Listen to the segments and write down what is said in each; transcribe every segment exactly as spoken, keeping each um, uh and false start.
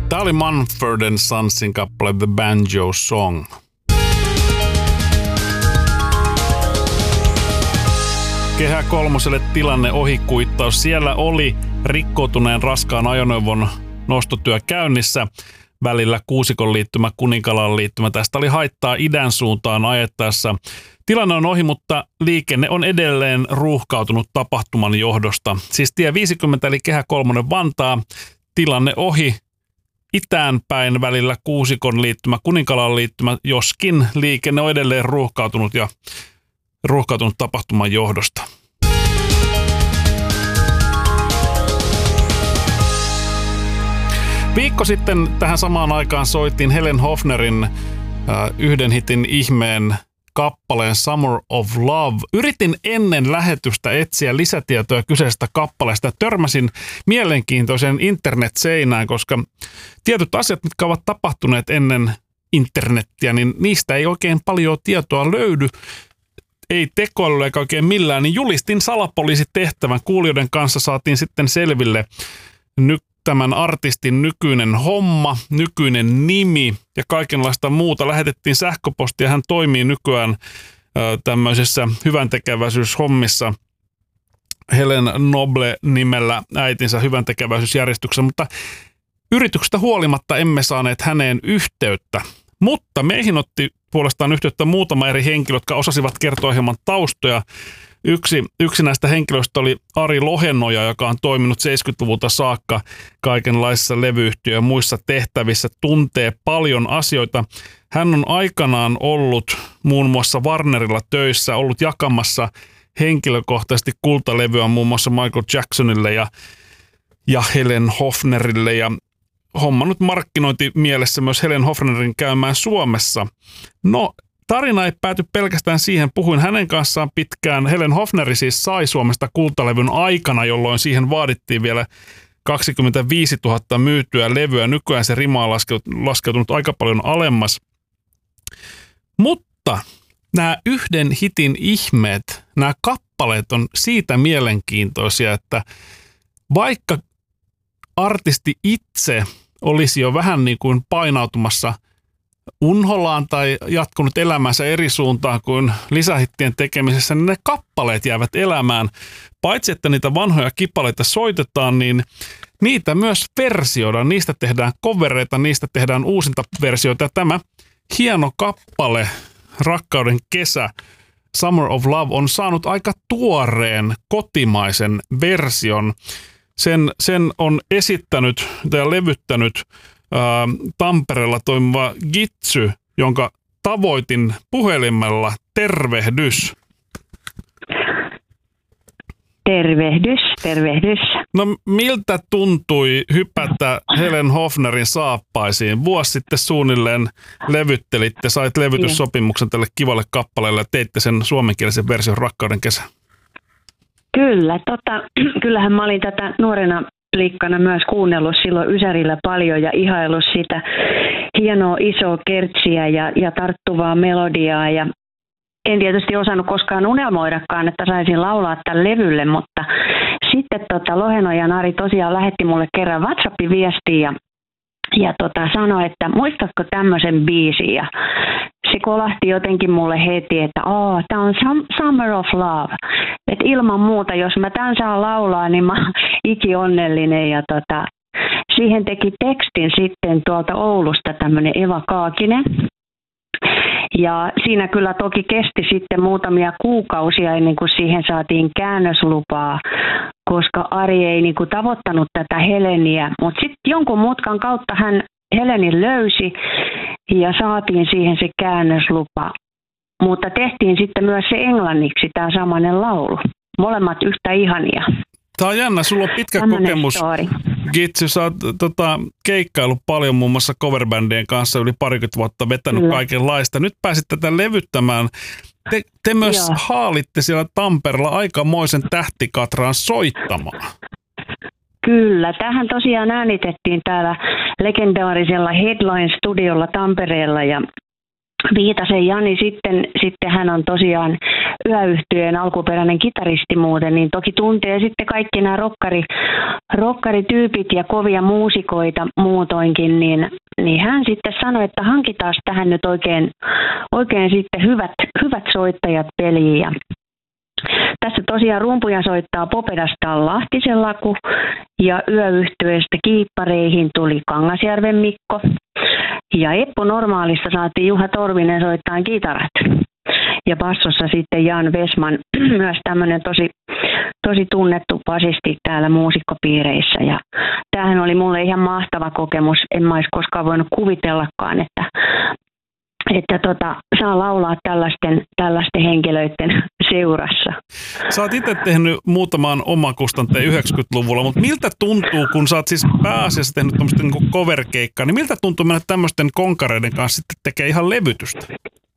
Tämä oli Mumford and Sonsin kappale The Banjo Song. Kehä kolmoselle tilanne ohikuittaus. Siellä oli rikkoutuneen raskaan ajoneuvon nostotyö käynnissä välillä Kuusikon liittymä, Kuninkalan liittymä. Tästä oli haittaa idän suuntaan ajettaessa. Tilanne on ohi, mutta liikenne on edelleen ruuhkautunut tapahtuman johdosta. Siis tie viisikymmentä eli kehä kolmonen Vantaa, tilanne ohi itään päin välillä Kuusikon liittymä, Kuninkalan liittymä, joskin liikenne on edelleen ruuhkautunut ja ruuhkautunut tapahtuman johdosta. Viikko sitten tähän samaan aikaan soitin Helen Hofnerin äh, yhden hitin ihmeen kappaleen Summer of Love. Yritin ennen lähetystä etsiä lisätietoja kyseisestä kappaleesta ja törmäsin mielenkiintoisen internet-seinään, koska tietyt asiat, mitkä ovat tapahtuneet ennen internettiä, niin niistä ei oikein paljon tietoa löydy. Ei tekoilulla eikä oikein millään, niin julistin salapoliisitehtävän. Kuulijoiden kanssa saatiin sitten selville nyt tämän artistin nykyinen homma, nykyinen nimi ja kaikenlaista muuta. Lähetettiin sähköpostia, hän toimii nykyään ö, tämmöisessä hyväntekeväisyyshommissa Helen Noble nimellä äitinsä hyväntekeväisyysjärjestyksessä, mutta yrityksestä huolimatta emme saaneet häneen yhteyttä. Mutta meihin otti puolestaan yhteyttä muutama eri henkilö, jotka osasivat kertoa hieman taustoja. Yksi, yksi näistä henkilöistä oli Ari Lohenoja, joka on toiminut seitsemänkymmentäluvulta saakka kaikenlaisissa levyyhtiö- ja muissa tehtävissä, tuntee paljon asioita. Hän on aikanaan ollut muun muassa Warnerilla töissä, ollut jakamassa henkilökohtaisesti kultalevyä muun muassa Michael Jacksonille ja, ja Helen Hofnerille ja hommannut markkinointimielessä myös Helen Hofnerin käymään Suomessa. No, tarina ei pääty pelkästään siihen. Puhuin hänen kanssaan pitkään. Helen Hofneri siis sai Suomesta kultalevyn aikana, jolloin siihen vaadittiin vielä kaksikymmentäviisituhatta myytyä levyä. Nykyään se rima on laskeutunut aika paljon alemmas. Mutta nämä yhden hitin ihmeet, nämä kappaleet on siitä mielenkiintoisia, että vaikka artisti itse olisi jo vähän niin kuin painautumassa unholaan tai jatkunut elämänsä eri suuntaan kuin lisähittien tekemisessä, niin ne kappaleet jäävät elämään. Paitsi että niitä vanhoja kipaleita soitetaan, niin niitä myös versioidaan. Niistä tehdään covereita, niistä tehdään uusinta versioita. Ja tämä hieno kappale, Rakkauden kesä, Summer of Love, on saanut aika tuoreen kotimaisen version. Sen, sen on esittänyt ja levyttänyt ää, Tampereella toimiva Gitsy, jonka tavoitin puhelimella. Tervehdys. Tervehdys, tervehdys. No miltä tuntui hypätä Helen Hofnerin saappaisiin? Vuosi sitten suunnilleen levyttelitte, sait levytyssopimuksen tälle kivalle kappaleelle ja teitte sen suomenkielisen version Rakkauden kesä. Kyllä, tota, kyllähän mä olin tätä nuorena liikkana myös kuunnellut silloin Ysärillä paljon ja ihaillut sitä hienoa isoa kertsiä ja, ja tarttuvaa melodiaa. Ja en tietysti osannut koskaan unelmoidakaan, että saisin laulaa tämän levylle, mutta sitten tota, Loheno ja Nari tosiaan lähetti mulle kerran WhatsApp-viestiin ja, ja tota, sanoi, että muistatko tämmöisen biisin, ja se kolahti jotenkin mulle heti, että oh, tämä on Summer of Love. Että ilman muuta, jos mä tämän saan laulaa, niin mä oon iki onnellinen. Ja tota, siihen teki tekstin sitten tuolta Oulusta tämmöinen Eva Kaakinen. Ja siinä kyllä toki kesti sitten muutamia kuukausia ennen kuin siihen saatiin käännöslupaa, koska Ari ei niin kuin tavoittanut tätä Heleniä. Mutta sitten jonkun mutkan kautta hän Helenin löysi ja saatiin siihen se käännöslupa. Mutta tehtiin sitten myös se englanniksi tämä samainen laulu. Molemmat yhtä ihania. Tämä on jännä, sulla on pitkä Tällainen kokemus. story. Gitsy, sä oot tota, keikkaillut paljon muun muassa coverbändien kanssa, yli parikymmentä vuotta vetänyt Kyllä. kaikenlaista. Nyt pääsit tätä levyttämään. Te, te myös Joo. haalitte siellä Tampereella aikamoisen tähtikatraan soittamaan. Kyllä, tähän tosiaan äänitettiin täällä legendaarisella Headline-studiolla Tampereella ja Viitasen Jani sitten, sitten hän on tosiaan Yöyhtyeen alkuperäinen kitaristi muuten, niin toki tuntee sitten kaikki nämä rokkari, rokkarityypit ja kovia muusikoita muutoinkin, niin, niin hän sitten sanoi, että hankitaan tähän nyt oikein, oikein sitten hyvät, hyvät soittajat peliin. Ja tässä tosiaan rumpuja soittaa Popedasta Lahtisen Laku ja Yöyhtyeestä kiippareihin tuli Kangasjärven Mikko. Ja Eppu Normaalista saatiin Juha Torvinen soittaa kitarat. Ja bassossa sitten Jan Vesman, myös tämmöinen tosi, tosi tunnettu basisti täällä muusikkopiireissä. Ja tämähän oli mulle ihan mahtava kokemus. En mä olisi koskaan voinut kuvitellakaan, että, että tota, saa laulaa tällaisten, tällaisten henkilöiden seurassa. Sä oot itse tehnyt muutaman omakustanteen yhdeksänkymmentäluvulla, mutta miltä tuntuu, kun sä oot siis pääasiassa tehnyt tämmöistä niin cover-keikkaa, niin miltä tuntuu mennä tämmöisten konkareiden kanssa sitten tekee ihan levytystä?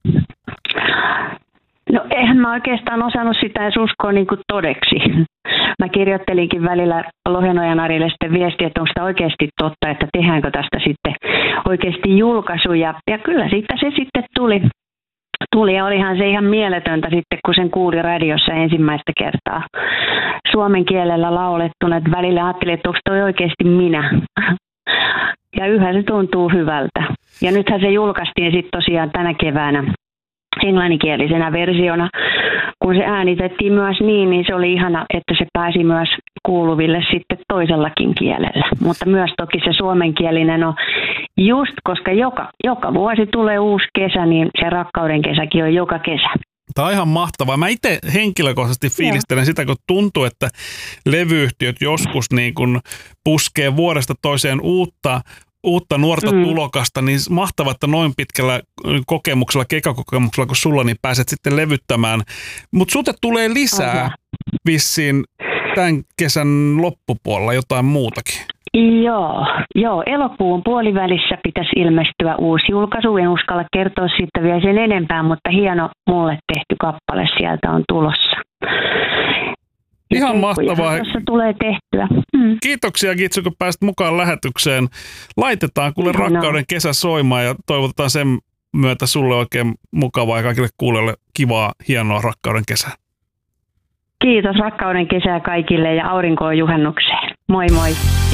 No eihän mä oikeastaan osannut sitä edes uskoa niin kuin todeksi. Mä kirjoittelinkin välillä Lohenojan Arille sitten viestiä, että onko sitä oikeasti totta, että tehdäänkö tästä sitten oikeasti julkaisu. Ja, ja kyllä siitä se sitten tuli. Tuli ja olihan se ihan mieletöntä sitten, kun sen kuuli radiossa ensimmäistä kertaa suomen kielellä laulettuna. Että välillä ajattelin, että onko toi oikeasti minä. Ja yhä se tuntuu hyvältä. Ja nythän se julkaistiin sitten tosiaan tänä keväänä englanninkielisenä versiona. Kun se äänitettiin myös niin, niin se oli ihana, että se pääsi myös kuuluville sitten toisellakin kielellä. Mutta myös toki se suomenkielinen on just, koska joka, joka vuosi tulee uusi kesä, niin se rakkauden kesäkin on joka kesä. Tämä on ihan mahtavaa. Mä itse henkilökohtaisesti fiilistelen sitä, kun tuntuu, että levyyhtiöt joskus niin kun puskee vuodesta toiseen uutta uutta nuorta mm. tulokasta, niin mahtavaa, että noin pitkällä kokemuksella, keikakokemuksella kuin sulla, niin pääset sitten levyttämään. Mutta sulta tulee lisää Aha. vissiin tämän kesän loppupuolella jotain muutakin. Joo, joo, elokuun puolivälissä pitäisi ilmestyä uusi julkaisu. En uskalla kertoa siitä vielä sen enempää, mutta hieno mulle tehty kappale sieltä on tulossa. Ja ihan mahtavaa. Tuossa tulee tehtyä. Hmm. Kiitoksia Gitsu, kun pääsit mukaan lähetykseen. Laitetaan kuule rakkauden kesä soimaan ja toivotetaan sen myötä sulle oikein mukavaa ja kaikille kuulijoille kivaa, hienoa rakkauden kesää. Kiitos rakkauden kesää kaikille ja aurinkoon juhannukseen. Moi moi.